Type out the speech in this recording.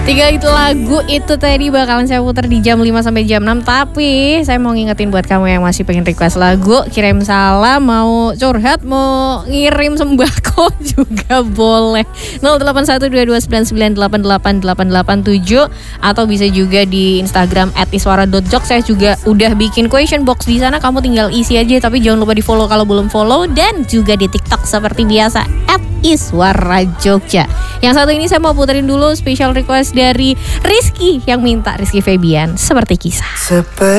Tiga itu lagu itu tadi bakalan saya putar di jam 5 sampai jam 6. Tapi saya mau ngingetin buat kamu yang masih pengen request lagu, kirim salam, mau curhat, mau ngirim sembako juga boleh. 081229988887 atau bisa juga di Instagram @iswara.jok. Saya juga udah bikin question box di sana, kamu tinggal isi aja, tapi jangan lupa di follow kalau belum follow, dan juga di TikTok seperti biasa @iswarajogja. Yang satu ini saya mau puterin dulu special request dari Rizky yang minta, Rizky Febian, Seperti Kisah.